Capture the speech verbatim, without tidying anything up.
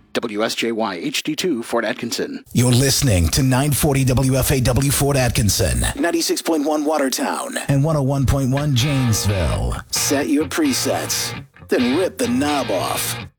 W S J Y H D two, Fort Atkinson. You're listening to nine forty W F A W Fort Atkinson, ninety-six point one Watertown, and one oh one point one Janesville. Set your presets, then rip the knob off.